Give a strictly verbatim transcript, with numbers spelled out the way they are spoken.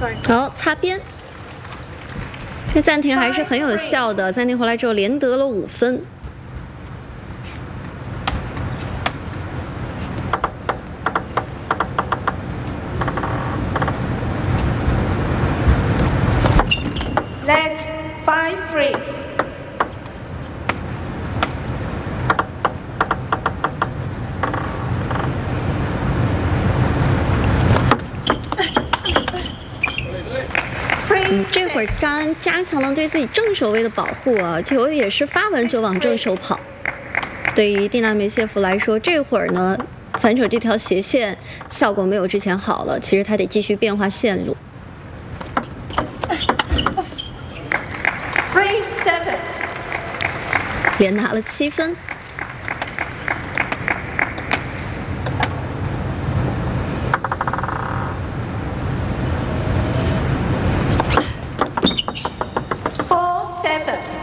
好，擦边。这暂停还是很有效的，暂停回来之后连得了五分。 Let five free. Free. 嗯，这会儿张安加强了对自己正手位的保护啊，球也是发稳就往正手跑。对于蒂娜梅谢夫来说，这会儿呢，反手这条斜线效果没有之前好了，其实他得继续变化线路。 Free seven. 连拿了七分。 Four seven.